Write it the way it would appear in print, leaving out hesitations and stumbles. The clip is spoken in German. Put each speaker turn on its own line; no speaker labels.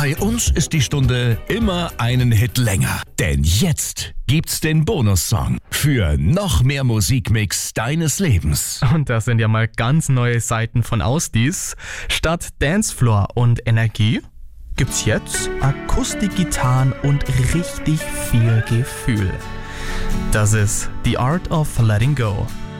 Bei uns ist die Stunde immer einen Hit länger. Denn jetzt gibt's den Bonussong für noch mehr Musikmix deines Lebens.
Und das sind ja mal ganz neue Seiten von Ausdies. Statt Dancefloor und Energie gibt's jetzt Akustikgitarren und richtig viel Gefühl. Das ist The Art of Letting Go.